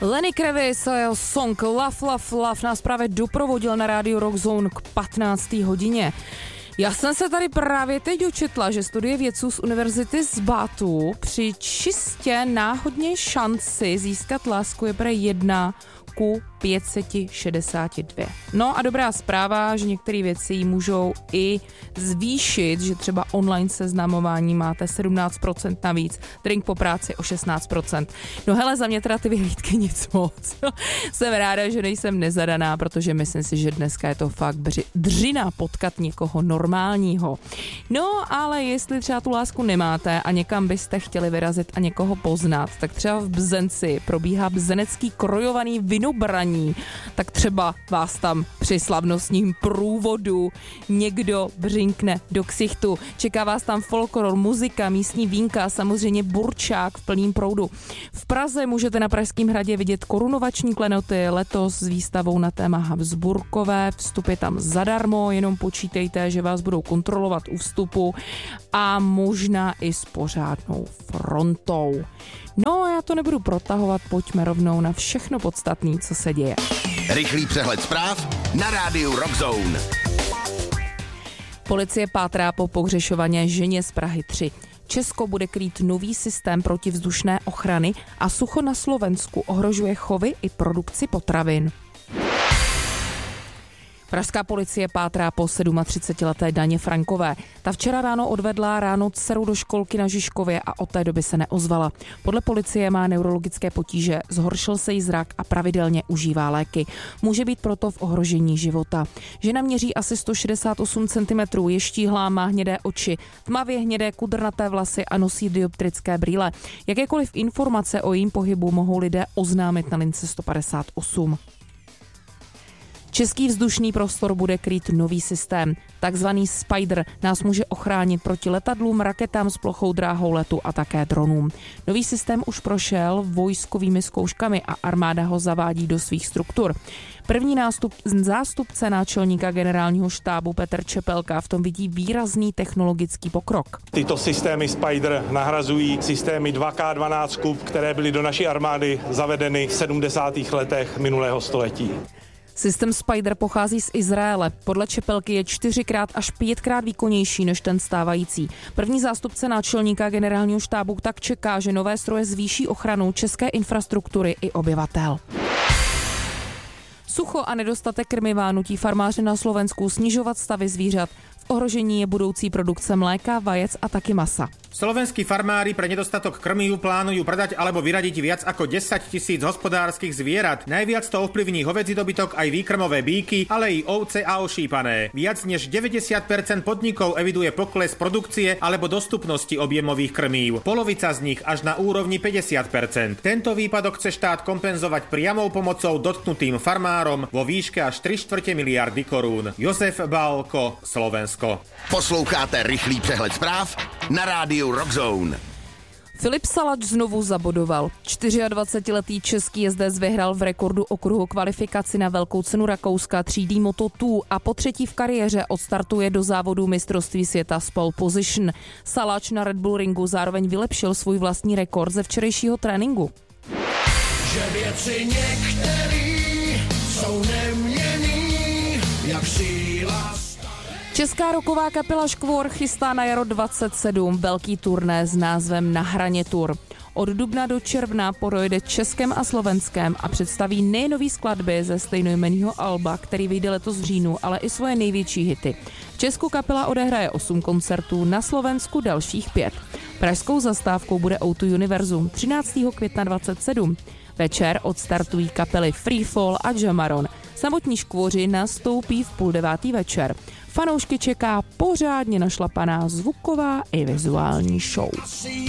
Lenny Kravitz a jeho song Love, Love, Love nás právě doprovodil na rádiu Rock Zone k 15. hodině. Já jsem se tady právě teď dočetla, že studie vědců z univerzity z Batu při čistě náhodně šanci získat lásku je prý 1:562. No a dobrá zpráva, že některé věci jí můžou i zvýšit, že třeba online seznamování máte 17% navíc, drink po práci o 16%. No hele, za mě teda ty vyhlídky nic moc. Jsem ráda, že nejsem nezadaná, protože myslím si, že dneska je to fakt dřina potkat někoho normálního. No, ale jestli třeba tu lásku nemáte a někam byste chtěli vyrazit a někoho poznat, tak třeba v Bzenci probíhá bzenecký krojovaný vinobraní, tak třeba vás tam při slavnostním průvodu někdo břinkne do ksichtu. Čeká vás tam folklor, muzika, místní vínka, samozřejmě burčák v plným proudu. V Praze můžete na Pražském hradě vidět korunovační klenoty, letos s výstavou na téma Habsburkové. Vstup je tam zadarmo, jenom počítejte, že vás budou kontrolovat u vstupu a možná i s pořádnou frontou. No, já to nebudu protahovat, pojďme rovnou na všechno podstatné, co se děje. Rychlý přehled zpráv na rádiu Rock Zone. Policie pátrá po pohřešované ženě z Prahy 3. Česko bude krýt nový systém protivzdušné ochrany a sucho na Slovensku ohrožuje chovy i produkci potravin. Pražská policie pátrá po 37leté Daně Frankové. Ta včera ráno odvedla dceru do školky na Žižkově a od té doby se neozvala. Podle policie má neurologické potíže, zhoršil se jí zrak a pravidelně užívá léky. Může být proto v ohrožení života. Žena měří asi 168 cm, je štíhlá, má hnědé oči, tmavě hnědé kudrnaté vlasy a nosí dioptrické brýle. Jakékoliv informace o jejím pohybu mohou lidé oznámit na lince 158. Český vzdušný prostor bude krýt nový systém. Takzvaný Spider nás může ochránit proti letadlům, raketám s plochou dráhou letu a také dronům. Nový systém už prošel vojskovými zkouškami a armáda ho zavádí do svých struktur. První zástupce náčelníka generálního štábu Petr Čepelka v tom vidí výrazný technologický pokrok. Tyto systémy Spider nahrazují systémy 2K12 kub, které byly do naší armády zavedeny v 70. letech minulého století. Systém Spider pochází z Izraele. Podle Čepelky je 4x až 5x výkonnější než ten stávající. První zástupce náčelníka generálního štábu tak čeká, že nové stroje zvýší ochranu české infrastruktury i obyvatel. Sucho a nedostatek krmiva nutí farmáře na Slovensku snižovat stavy zvířat. V ohrožení je budoucí produkce mléka, vajec a taky masa. Slovenskí farmári pre nedostatok krmivu plánujú predať alebo vyradiť viac ako 10 000 hospodárskych zvierat. Najviac to ovplyvní hovädzí dobytok aj výkrmové býky, ale i ovce a ošípané. Viac než 90% podnikov eviduje pokles produkcie alebo dostupnosti objemových krmív. Polovica z nich až na úrovni 50%. Tento výpadok chce štát kompenzovať priamou pomocou dotknutým farmárom vo výške až 3/4 miliardy korún. Jozef Bálko, Slovensko. Posloucháte rychlý přehled zpráv na rádiu Rock Zone. Filip Salač znovu zabodoval. 24letý český jezdec vyhrál v rekordu okruhu kvalifikaci na velkou cenu Rakouska třídy Moto2 a po třetí v kariéře odstartuje do závodu mistrovství světa z pole position. Salač na Red Bull ringu zároveň vylepšil svůj vlastní rekord ze včerejšího tréninku. Že věci některý jsou neměnný, jak síla. Česká rocková kapela Škvor chystá na jaro 27 velký turné s názvem Na hraně tour. Od dubna do června projede Českem a Slovenskem a představí nejen nový skladby ze stejnojmenného alba, který vyjde letos v říjnu, ale i svoje největší hity. V Česku kapela odehraje 8 koncertů, na Slovensku dalších 5. Pražskou zastávkou bude O2 Univerzum 13. května 27. Večer odstartují kapely Freefall a Jamaron. Samotní Škvoři nastoupí v 8:30 večer. Fanoušky čeká pořádně našlapaná zvuková i vizuální show.